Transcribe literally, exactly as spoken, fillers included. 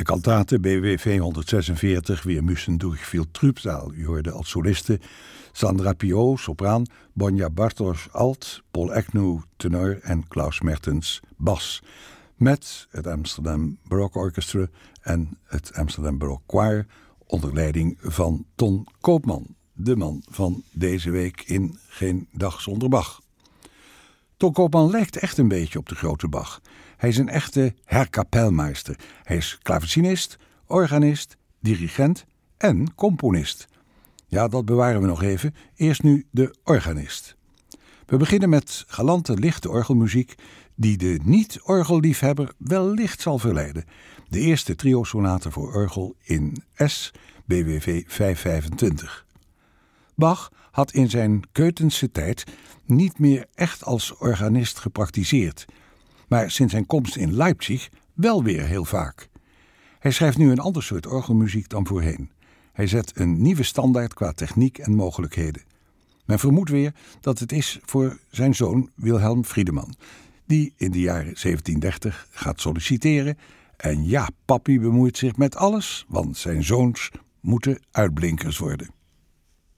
kantate B W V honderdzesenveertig, weer Müssen durch viel Trübsal. U hoorde als soliste Sandra Piau, sopraan, Bonja Bartos, alt, Paul Agnew, tenor en Klaus Mertens, bas. Met het Amsterdam Baroque Orchestra en het Amsterdam Baroque Choir onder leiding van Ton Koopman, de man van deze week in Geen Dag Zonder Bach. Ton Koopman lijkt echt een beetje op de grote Bach. Hij is een echte herkapelmeister. Hij is klavecinist, organist, dirigent en componist. Ja, dat bewaren we nog even. Eerst nu de organist. We beginnen met galante, lichte orgelmuziek die de niet-orgelliefhebber wellicht zal verleiden. De eerste trio-sonate voor orgel in S, B W V vijfhonderdvijfentwintig. Bach had in zijn Keutense tijd niet meer echt als organist gepraktiseerd, maar sinds zijn komst in Leipzig wel weer heel vaak. Hij schrijft nu een ander soort orgelmuziek dan voorheen. Hij zet een nieuwe standaard qua techniek en mogelijkheden. Men vermoedt weer dat het is voor zijn zoon Wilhelm Friedemann, die in de jaren zeventiendertig gaat solliciteren. En ja, papi bemoeit zich met alles, want zijn zoons moeten uitblinkers worden.